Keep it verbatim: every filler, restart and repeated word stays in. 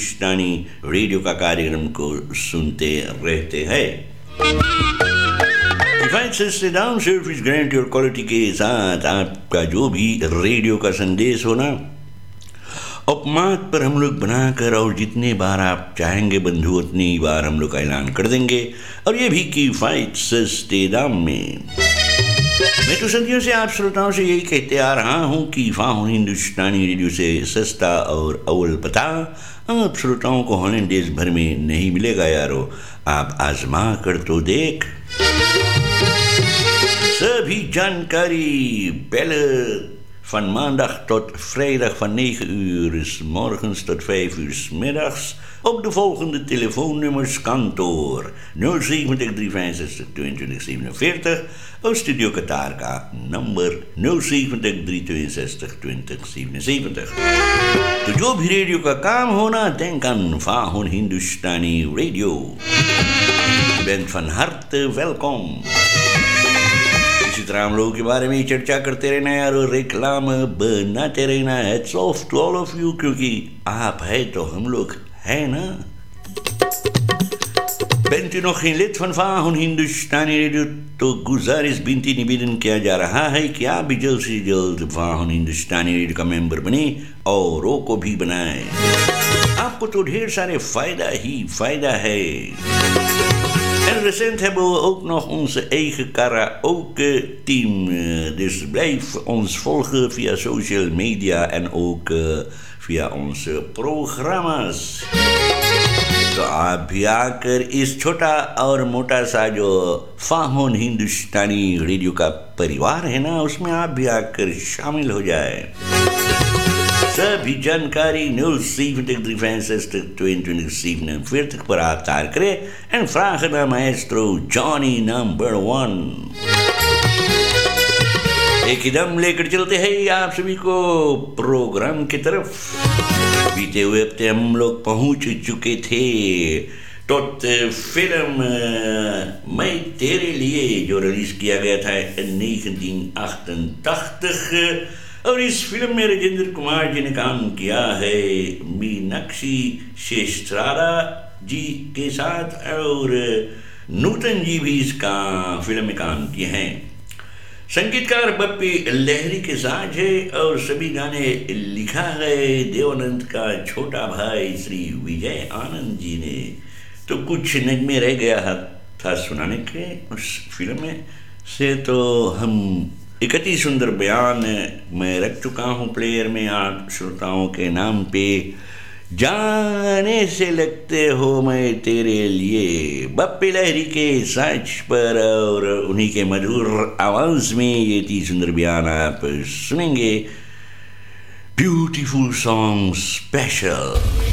हिंदुस्तानी radio का कार्यक्रम को सुनते रहते हैं। किफायत सर्विस गारंटी और क्वालिटी के साथ आपका जो भी रेडियो का संदेश हो ना, उपमात पर हम लोग बनाकर और जितने बार आप चाहेंगे बंधु उतनी बार हम लोग का ऐलान कर देंगे, और ये भी किफायत सस्ते दाम में। मैं तो सदियों से आप श्रोताओं से यही कहते आ रहा हूँ कि फाहुन हिंदुस्तानी रेडियो से सस्ता और अव्वल पता आप श्रोताओं को हॉलैंड देश भर में नहीं मिलेगा यारो। आप आजमा कर तो देख। सभी जानकारी पहले van maandag tot vrijdag van negen uur s morgens tot vijf uur s middags op de volgende telefoonnummers: kantoor nul zeven drie vijf zes tweeëntwintig zevenenveertig of Studio Qatar का number nul zeven drie tweeënzestig twintig zevenenzeventig। तो जो भी radio का काम होना, denk aan Fahun Hindustani Radio। Je bent van harte welkom। इसी तरह हम लोगों के बारे में चर्चा करते रहना यार, और रेक्लाम बनाते रहना। Hats off to all of you, क्योंकि आप है तो हम लोग है ना। Bent u nog geen lid van Fahun Hindustani Radio, तो गुजारिश बिनती निवेदन किया जा रहा है कि आप भी जल्द से जल्द Fahun Hindustani Radio का मेंबर बने औरों को भी बनाए। आपको तो ढेर सारे फायदा ही फायदा है। En recent hebben we ook nog onze eigen karaoke-team. Dus blijf ons volgen via social media en ook uh, via onze programma's. तो आप भी आकर इस छोटा और मोटा सा जो फाहुन हिंदुस्तानी रेडियो का परिवार है ना, उसमें आप भी आकर शामिल हो जाए। सभी जानकारी nul zeven drie vijf zes tweeëntwintig zevenenveertig पर आप तार करें en vragen naar maestro Johnny number one। एक कदम लेकर चलते हैं आप सभी को प्रोग्राम की तरफ। बीते हुए हफ्ते हम लोग पहुंच चुके थे tot फिल्म मैं तेरे लिए, जो रिलीज किया गया था negentien achtentachtig। और इस फिल्म में राजेंद्र कुमार जी ने काम किया है मीनाक्षी शेषरारा जी के साथ, और नूतन जी भी इसका फिल्म में काम किए हैं। संगीतकार बप्पी लहरी के साथ है, और सभी गाने लिखा है देवानंद का छोटा भाई श्री विजय आनंद जी ने। तो कुछ नगमे रह गया था सुनाने के उस फिल्म में से, तो हम एक अति सुंदर बयान मैं रख चुका हूँ प्लेयर में आप श्रोताओं के नाम पे। जाने से लगते हो मैं तेरे लिए, बप्पी लहरी के साच पर, और उन्हीं के मधुर आवाज में ये अति सुंदर बयान आप सुनेंगे। Beautiful song special.